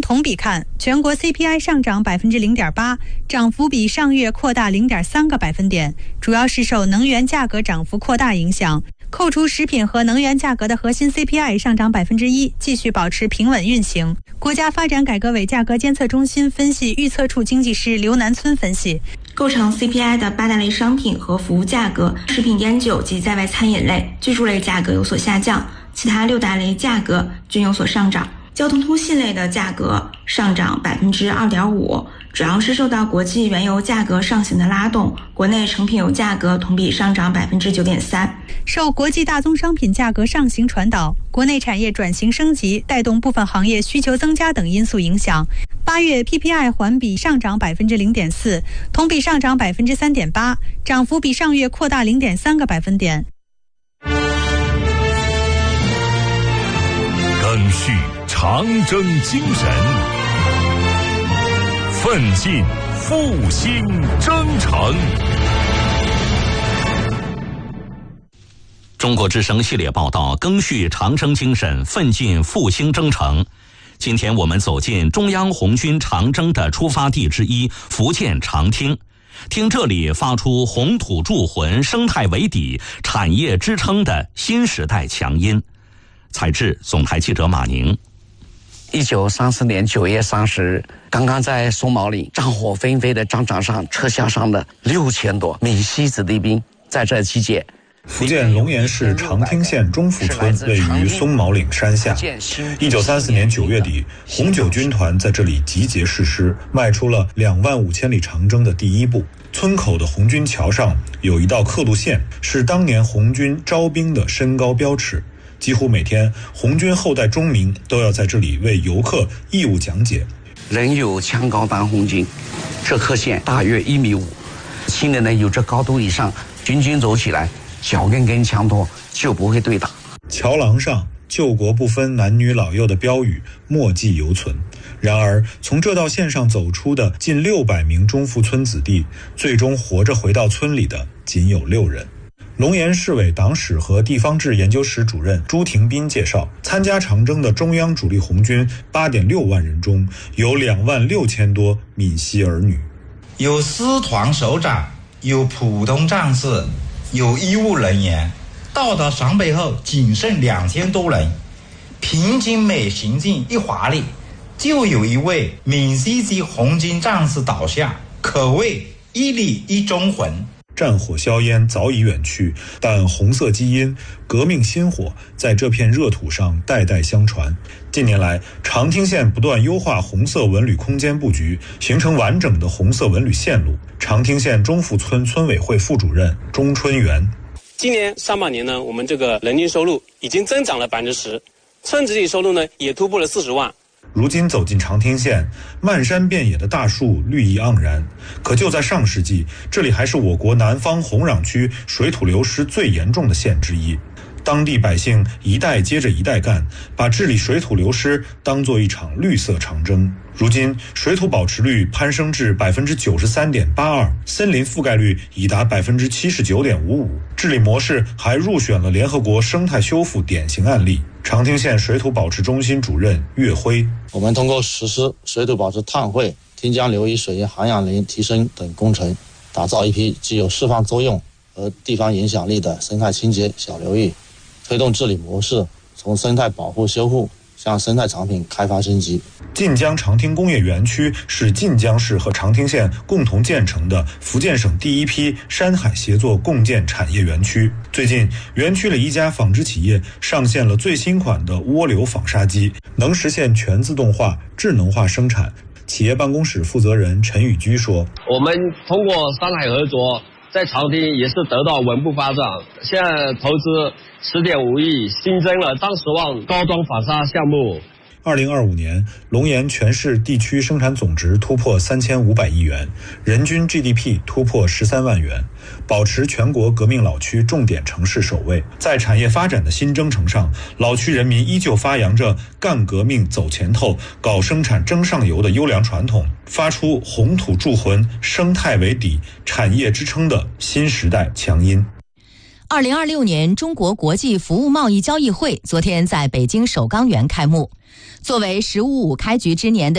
同比看，全国 CPI 上涨0.8%，涨幅比上月扩大0.3个百分点，主要是受能源价格涨幅扩大影响。扣除食品和能源价格的核心 CPI 上涨1%，继续保持平稳运行。国家发展改革委价格监测中心分析预测处经济师刘南村分析， 构成 CPI 的8大类商品和服务价格，食品烟酒及在外餐饮类、居住类价格有所下降，其他6大类价格均有所上涨。交通通信类的价格上涨2.5%，主要是受到国际原油价格上行的拉动，国内成品油价格同比上涨9.3%。 受国际大宗商品价格上行传导、国内产业转型升级带动部分行业需求增加等因素影响，8月 PPI 环比上涨0.4%，同比上涨3.8%，涨幅比上月扩大0.3个百分点。 赓续长征精神，奋进复兴征程。 中国之声系列报道，赓续长征精神，奋进复兴征程。今天我们走进中央红军长征的出发地之一福建长汀，听这里发出红土铸魂、生态为底、产业支撑的新时代强音。采制总台记者马宁。 1934年9月30日，刚刚在松毛岭战火纷飞的战场上撤下山的6000多闽西子弟兵在这集结。 福建龙岩市长汀县中福村位于松毛岭山下。1934年9月底，红九军团在这里集结誓师，迈出了25000里长征的第一步。村口的红军桥上有一道刻度线，是当年红军招兵的身高标尺。几乎每天，红军后代中明都要在这里为游客义务讲解。 人有枪高当红军，这刻线大约1.5米，新人呢有这高度以上，军军走起来脚跟枪托就不会对打。 桥廊上救国不分男女老幼的标语墨迹犹存。然而，从这道线上走出的近600名中福村子弟，最终活着回到村里的仅有6人。龙岩市委党史和地方志研究室主任朱廷斌介绍，参加长征的中央主力红军8.6万人中，有26000多闽西儿女， 有师团首长，有普通战士，有医务人员。到达陕北后，仅剩2000多人。平均每行进1华里，就有一位闽西籍红军战士倒下，可谓一里一忠魂。 战火硝烟早已远去，但红色基因、革命薪火在这片热土上代代相传。近年来，长汀县不断优化红色文旅空间布局，形成完整的红色文旅线路。长汀县中福村村委会副主任钟春元， 今年上半年呢，我们这个人均收入已经增长了10%，村子里收入呢也突破了40万。 如今走进长汀县，漫山遍野的大树绿意盎然，可就在上世纪，这里还是我国南方红壤区水土流失最严重的县之一。当地百姓一代接着一代干，把治理水土流失当作一场绿色长征。如今水土保持率攀升至93.82%，森林覆盖率已达79.55%，治理模式还入选了联合国生态修复典型案例。长汀县水土保持中心主任岳辉， 我们通过实施水土保持碳汇、汀江流域水源涵养林提升等工程，打造一批具有示范作用和地方影响力的生态清洁小流域，推动治理模式从生态保护修复向生态产品开发升级。 晋江长汀工业园区是晋江市和长汀县共同建成的福建省第一批山海协作共建产业园区。最近，园区里一家纺织企业上线了最新款的涡流纺纱机，能实现全自动化、智能化生产。企业办公室负责人陈宇居说：“ 我们通过山海合作，在长汀也是得到稳步发展，现在投资10.5亿，新增了30万高端纺纱项目。 2025年，龙岩全市地区生产总值突破3500亿元，人均 GDP 突破13万元，保持全国革命老区重点城市首位。在产业发展的新征程上，老区人民依旧发扬着干革命走前头、搞生产争上游的优良传统，发出红土铸魂、生态为底、产业支撑的新时代强音。 2026年中国国际服务贸易交易会昨天在北京首钢园开幕。作为“十五五”开局之年的